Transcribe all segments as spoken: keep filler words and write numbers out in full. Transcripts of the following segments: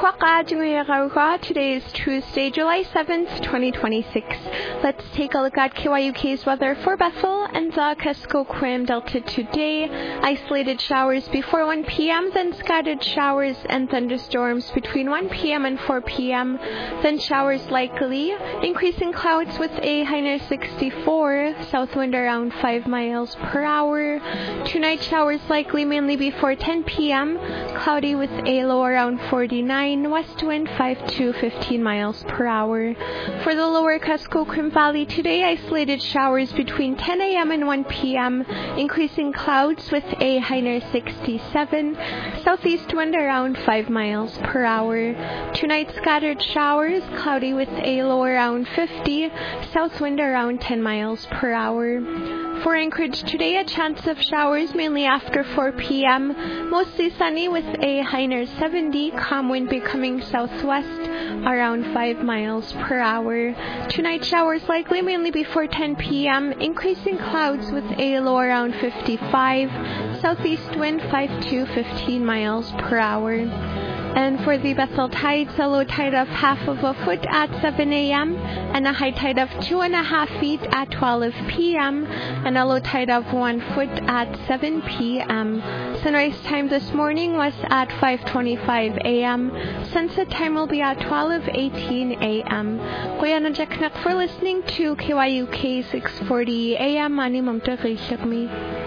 Today is Tuesday, July seventh, twenty twenty-six. Let's take a look at K Y U K's weather for Bethel and the Kuskokwim Delta today. Isolated showers before one p.m., then scattered showers and thunderstorms between one p.m. and four p.m., then showers likely, increasing clouds with a high near sixty-four, south wind around five miles per hour. Tonight, showers likely mainly before ten p.m., cloudy with a low around forty-nine, west wind five to fifteen miles per hour. For the lower Kuskokwim Valley today, isolated showers between ten a.m. and one p.m., increasing clouds with a high near sixty-seven, southeast wind around five miles per hour. Tonight, scattered showers, cloudy with a low around fifty, south wind around ten miles per hour. For Anchorage today, a chance of showers mainly after four p.m., mostly sunny with a high near seventy, calm wind becoming southwest around five miles per hour. Tonight, showers likely mainly before ten p.m., increasing clouds with a low around fifty-five, southeast wind five to fifteen miles per hour. And for the Bethel tides, a low tide of half of a foot at seven a.m. and a high tide of two and a half feet at twelve p.m. and a low tide of one foot at seven p.m. Sunrise time this morning was at five twenty-five a.m. Sunset time will be at twelve eighteen a.m. Kuya na Jacknak for listening to K Y U K six forty a.m. Mani Mamta Rishakmi.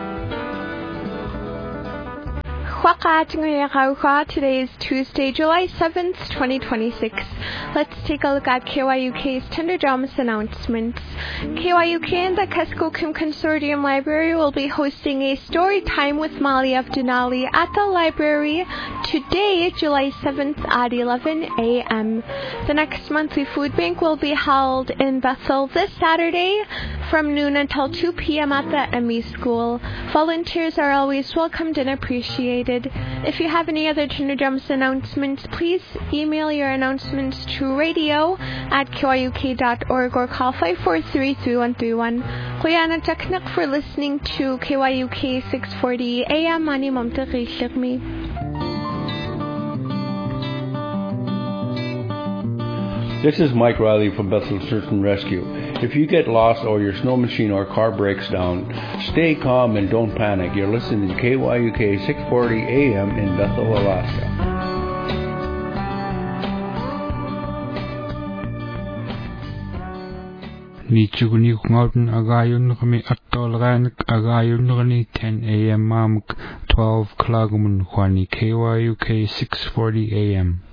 Today is Tuesday, July seventh, twenty twenty-six. Let's take a look at K Y U K's Tender Drums announcements. K Y U K and the Kuskokwim Consortium Library will be hosting a story time with Molly of Denali at the library today, July seventh at eleven a.m. The next monthly food bank will be held in Bethel this Saturday from noon until two p.m. at the M E School. Volunteers are always welcomed and appreciated. If you have any other Tender Drums announcements, please email your announcements to radio at K Y U K dot org or call five four three, three one three one. Kuya na Jacknak for listening to K Y U K six forty a.m. Mani Mamta Rishakmi. This is Mike Riley from Bethel Search and Rescue. If you get lost or your snow machine or car breaks down, stay calm and don't panic. You're listening to K Y U K six forty a.m. in Bethel, Alaska. Nichuguni Ngorton Agayun Rami Atolranik Agayun Rani ten a.m. Mamuk twelve Klagamun Kwani K Y U K six forty a.m.